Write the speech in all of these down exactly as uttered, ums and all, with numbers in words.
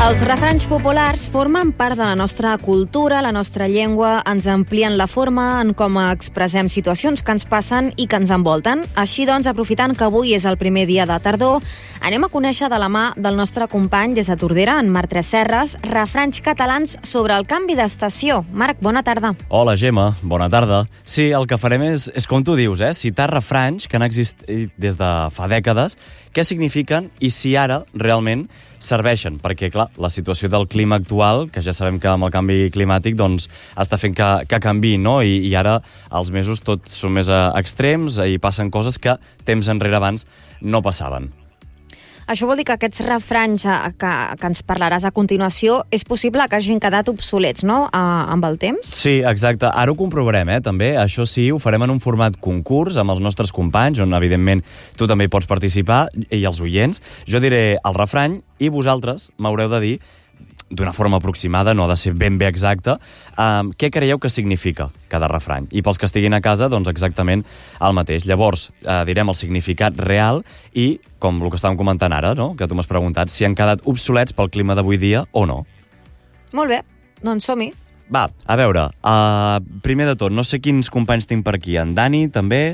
Els refranys populars formen part de la nostra cultura, la nostra llengua, ens amplien la forma en com expressem situacions que ens passen i que ens envolten. Així doncs, aprofitant que avui és el primer dia de tardor, anem a conèixer de la mà del nostre company des de Tordera, en Marc Tresserras, refranys catalans sobre el canvi d'estació. Marc, bona tarda. Hola, Gemma, bona tarda. Sí, el que farem és, és com tu dius, eh? citar refranys que han existit des de fa dècades, què signifiquen i si ara realment serveixen, perquè, clar, la situació del clima actual, que ja sabem que amb el canvi climàtic doncs, està fent que, que canviï, no? I, I ara els mesos tots són més uh, extrems i passen coses que temps enrere abans no passaven. Això vol dir que aquests refranys que, que ens parlaràs a continuació és possible que hagin quedat obsolets, no?, a, amb el temps? Sí, exacte. Ara ho comprovarem, eh, també. Això sí, ho farem en un format concurs amb els nostres companys, on, evidentment, tu també hi pots participar, i els oients. Jo diré el refrany i vosaltres m'haureu de dir, d'una forma aproximada, no ha de ser ben bé exacta, um, què creieu que significa cada refrany. I pels que estiguin a casa, doncs exactament el mateix. Llavors, eh, direm el significat real i, com el que estàvem comentant ara, no?, que tu m'has preguntat, si han quedat obsolets pel clima d'avui dia o no. Molt bé, doncs som-hi. Va, a veure, uh, primer de tot, no sé quins companys tinc per aquí. En Dani, també?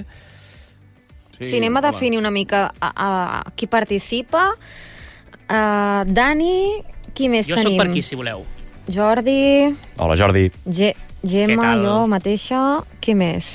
Sí, sí, anem a definir una mica a, a, a qui participa. Uh, Dani... Qui més jo tenim? Jo soc per aquí, si voleu. Jordi... Hola, Jordi. Ge Gemma, jo mateixa... Qui més?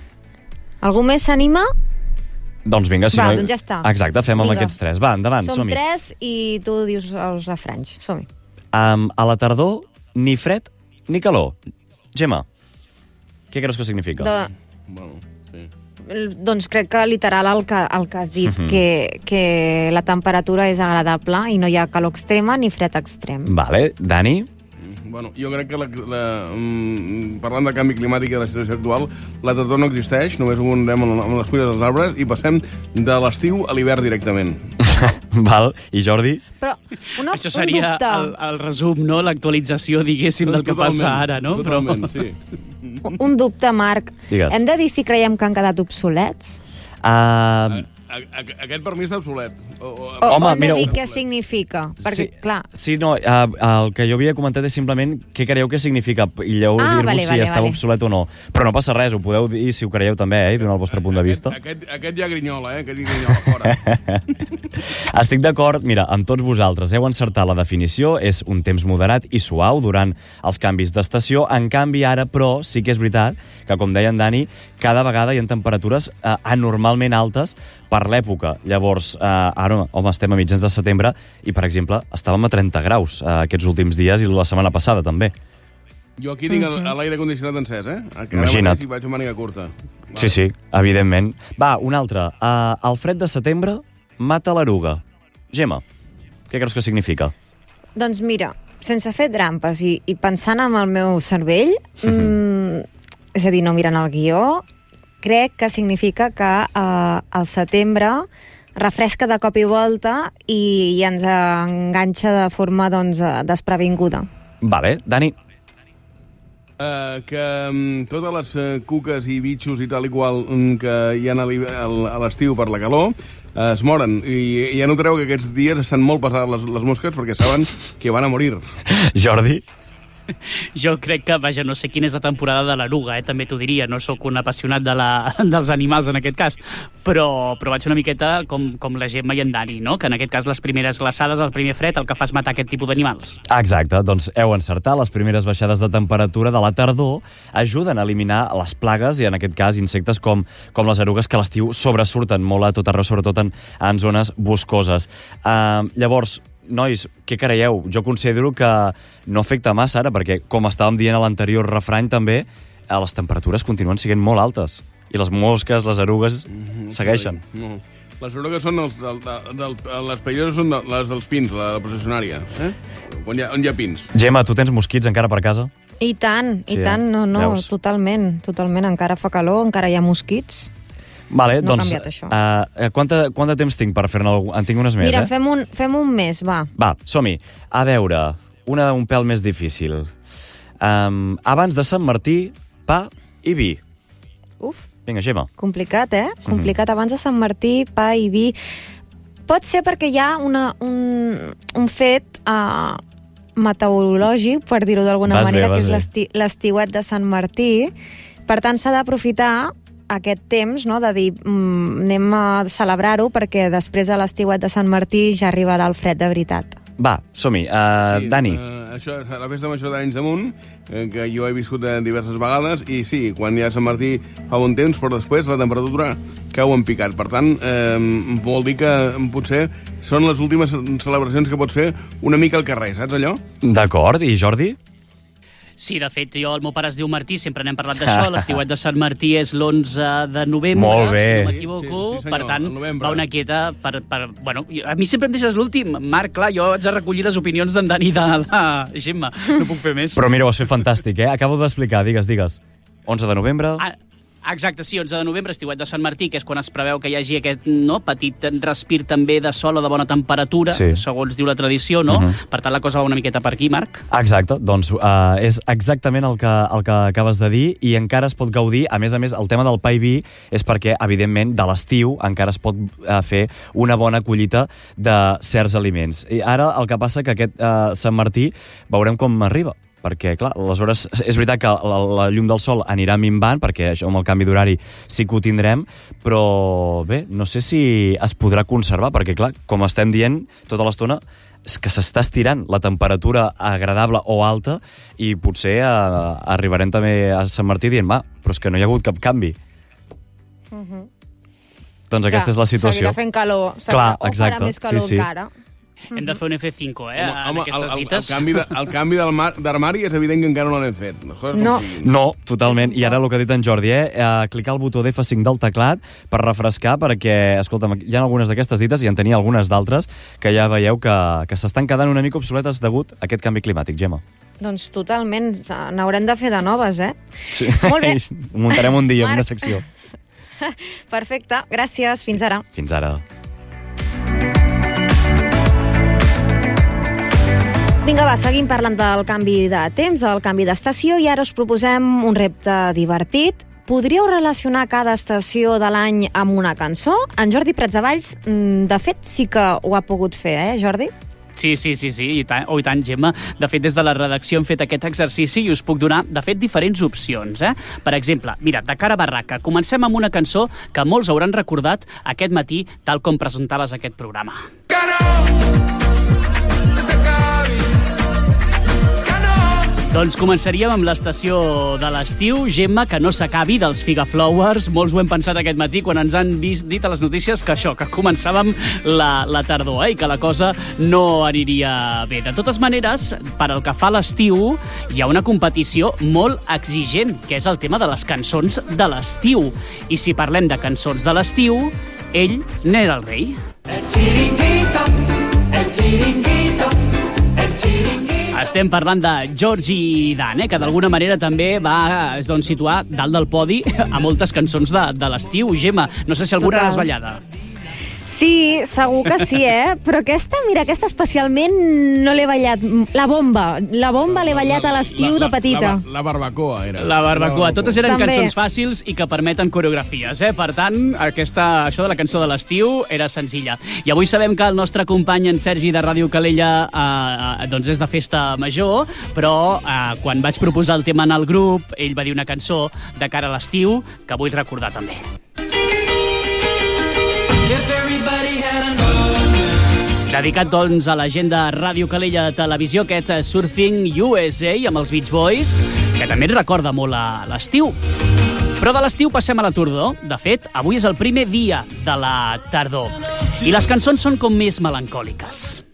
Algú més s'anima? Doncs vinga, si Va, no... doncs ja està. Exacte, fem vinga. amb aquests tres. Va, endavant, som-hi. Som tres i tu dius els refranys. Som-hi. Um, a la tardor, ni fred ni calor. Gemma, què creus que significa? De... Bueno, sí. Doncs crec que literal el que, el que has dit, Uh-huh. que, que la temperatura és agradable i no hi ha calor extrema ni fred extrem. Vale, Dani? Bueno, jo crec que la, la, mm, parlant del canvi climàtic i de la situació actual, la tardor no existeix, només ho anem amb les fulles dels arbres i passem de l'estiu a l'hivern directament. Val, i Jordi? Però una, Això seria un dubte. el, el resum, no? L'actualització, diguéssim, del que Totalment, passa ara, no? Totalment, Però... sí. Un dubte, Marc. Digues. Hem de dir si creiem que han quedat obsolets? Uh, A, a, aquest per mi està obsolet. O, o, O Home, hem de mira, dir ho- què significa? Perquè, sí, clar... Sí, no, uh, el que jo havia comentat és simplement què creieu que significa i llavors Ah, dir-vos vale, si vale, estava vale. obsolet o no. Però no passa res, ho podeu dir si ho creieu també, eh, donar el vostre punt de vista. Aquest, aquest, aquest ja grinyola, eh? Aquest ja grinyola fora. Estic d'acord, mira, amb tots vosaltres. Heu encertat la definició, és un temps moderat i suau durant els canvis d'estació. En canvi, ara, però, sí que és veritat que, com deia en Dani, cada vegada hi ha temperatures eh, anormalment altes per l'època. Llavors, eh, ara, home, estem a mitjans de setembre i, per exemple, estàvem a trenta graus eh, aquests últims dies i la setmana passada, també. Jo aquí tinc el- l'aire condicionat encès, eh? Que ara Imagina't. mateix hi vaig amb màniga curta. Vale. Sí, sí, evidentment. Va, un altre. Uh, el fred de setembre mata l'eruga. Gemma, què creus que significa? Doncs mira, sense fer trampes i, i pensant en el meu cervell, mm, és a dir, no mirant el guió, crec que significa que eh, el setembre refresca de cop i volta i, i ens enganxa de forma doncs, eh, desprevinguda. Vale, Dani. Uh, que um, totes les uh, cuques i bitxos i tal i qual um, que hi ha a l'hi- al- a l'estiu per la calor uh, es moren. I, i ja notareu que aquests dies estan molt pesades les, les mosques perquè saben que van a morir. Jordi. Jo crec que, vaja, no sé quina és la temporada de l'eruga, eh? També t'ho diria, no sóc un apassionat de la, dels animals en aquest cas, però, però vaig una miqueta com, com la Gemma i en Dani, no? Que en aquest cas les primeres glaçades, el primer fred, el que fa és matar aquest tipus d'animals. Exacte, doncs heu encertat. Les primeres baixades de temperatura de la tardor ajuden a eliminar les plagues i, en aquest cas, insectes com, com les erugues que a l'estiu sobresurten molt a tot arreu, sobretot en, en zones boscoses. Uh, llavors, nois, què creieu? Jo considero que no afecta massa ara, perquè, com estàvem dient a l'anterior refrany també, eh, les temperatures continuen sent molt altes. I les mosques, les erugues, mm-hmm, segueixen. No. Les erugues són els, del, del, les perilloses són de, les dels pins, la, la processionària, eh? On hi, ha, on hi ha pins. Gemma, tu tens mosquits encara per casa? I tant, i Sí, eh? tant, no, no, Veus? totalment, totalment. Encara fa calor, encara hi ha mosquits. Vale, No ha doncs, canviat, això. Uh, quanta, quant de temps tinc per fer-ne algú? En tinc unes més, Mira, eh? fem un, fem un mes, va. Va, som-hi. A veure, una un pèl més difícil. Um, abans de Sant Martí, pa i vi. Uf, Vinga, Gemma. complicat, eh? Complicat. Abans de Sant Martí, pa i vi. Pot ser perquè hi ha una, un, un fet... Uh, meteorològic, per dir-ho d'alguna Vas manera, bé, que és vas bé. l'esti- l'estiuet de Sant Martí. Per tant, s'ha d'aprofitar aquest temps, no?, de dir, mm, anem a celebrar-ho perquè després de l'estiuet de Sant Martí ja arribarà el fred de veritat. Va, som-hi. Uh, Sí, Dani. eh, això és la festa major d'Arenys de Munt, eh, que jo he viscut eh, diverses vegades, i sí, quan hi ha Sant Martí fa bon temps, però després la temperatura cau en picat. Per tant, eh, vol dir que potser són les últimes celebracions que pots fer una mica al carrer, saps allò? D'acord, i Jordi? Sí, de fet, jo, el meu pare es diu Martí, sempre n'hem parlat d'això, l'estiuet de Sant Martí és l'onze de novembre, Molt bé. si no Sí, m'equivoco, sí, sí, senyor, per tant, al novembre. va una quieta per, per... Bueno, a mi sempre em deixes l'últim, Marc, clar, jo haig de recollir les opinions d'en Dani i de la Gemma, no puc fer més. Però mira, ho has fet fantàstic, eh? Acabo d'explicar, digues, digues. onze de novembre... Ah, exacte, sí, onze de novembre, estiuet de Sant Martí, que és quan es preveu que hi hagi aquest no, petit respir també de sol o de bona temperatura, Sí. segons diu la tradició, no? Uh -huh. Per tant, la cosa va una miqueta per aquí, Marc. Exacte, doncs uh, és exactament el que, el que acabes de dir, i encara es pot gaudir. A més a més, el tema del pa i vi és perquè, evidentment, de l'estiu encara es pot uh, fer una bona collita de certs aliments. I ara el que passa que aquest uh, Sant Martí veurem com arriba, perquè, clar, aleshores és veritat que la, la llum del sol anirà minvant, perquè això amb el canvi d'horari sí que ho tindrem, però bé, no sé si es podrà conservar, perquè, clar, com estem dient tota l'estona, és que s'està estirant la temperatura agradable o alta, i potser eh, arribarem també a Sant Martí dient, va, però és que no hi ha hagut cap canvi. Uh-huh. Doncs aquesta és la situació. Seguirà fent calor, seguirà, Clar, o exacte, farà més calor sí, sí. encara. Hem de fer un F cinco, eh, Home, en home, aquestes el, el, el, dites. canvi de, el canvi del mar- d'armari és evident que encara no l'hem fet. Les coses com No. siguin. No, totalment. I ara el que ha dit en Jordi, eh? eh clicar el botó d'F cinc del teclat per refrescar, perquè, escolta'm, hi ha algunes d'aquestes dites i en tenia algunes d'altres que ja veieu que, que s'estan quedant una mica obsoletes degut a aquest canvi climàtic, Gemma. Doncs totalment, n'haurem de fer de noves, eh? Sí. Molt bé. Ho muntarem un dia, Marc. una secció. Perfecte, gràcies, fins ara. Fins ara. Vinga, va, seguim parlant del canvi de temps, del canvi d'estació, i ara us proposem un repte divertit. Podríeu relacionar cada estació de l'any amb una cançó? En Jordi Pratsavalls, de fet, sí que ho ha pogut fer, eh, Jordi? Sí, sí, sí, sí, i tant, oh, i tant, Gemma. De fet, des de la redacció hem fet aquest exercici i us puc donar, de fet, diferents opcions, eh? Per exemple, mira, de cara a barraca, comencem amb una cançó que molts hauran recordat aquest matí, tal com presentaves aquest programa. Doncs començaríem amb l'estació de l'estiu, Gemma, que no s'acabi, dels Figaflowers. Molts ho hem pensat aquest matí quan ens han vist dit a les notícies que això, que començàvem la, la tardor, eh, i que la cosa no aniria bé. De totes maneres, per al que fa a l'estiu, hi ha una competició molt exigent, que és el tema de les cançons de l'estiu. I si parlem de cançons de l'estiu, ell n'era el rei. El chiringuito, el chiringuito, el chiringuito. Estem parlant de Georgie Dan, eh, que d'alguna manera també va doncs, situar dalt del podi a moltes cançons de, de l'estiu. Gemma, no sé si alguna Total. n'has ballada. Sí, segur que sí, eh? Però aquesta, mira, aquesta especialment no l'he ballat. La bomba. La bomba l'he ballat a l'estiu de petita. La, la, la barbacoa era. La barbacoa. Totes eren També. cançons fàcils i que permeten coreografies, eh? Per tant, aquesta, això de la cançó de l'estiu era senzilla. I avui sabem que el nostre company, en Sergi, de Ràdio Calella, eh, doncs és de festa major, però eh, quan vaig proposar el tema en el grup, ell va dir una cançó de cara a l'estiu que vull recordar també. Dedicat, doncs, a la gent de Ràdio Calella Televisió, aquest Surfing U S A amb els Beach Boys, que també et recorda molt a l'estiu. Però de l'estiu passem a la tardor. De fet, avui és el primer dia de la tardor. I les cançons són com més melancòliques.